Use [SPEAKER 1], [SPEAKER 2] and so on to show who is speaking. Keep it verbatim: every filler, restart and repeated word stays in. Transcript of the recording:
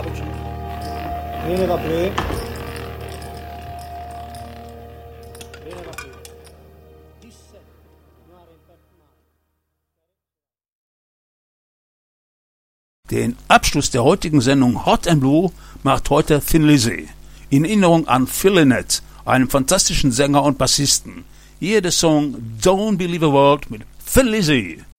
[SPEAKER 1] Abend. Viene da pre.
[SPEAKER 2] Den Abschluss der heutigen Sendung Hot and Blue macht heute Thin Lizzy. In Erinnerung an Phil Lynott, einem fantastischen Sänger und Bassisten. Hier der Song Don't Believe a Word mit Thin Lizzy.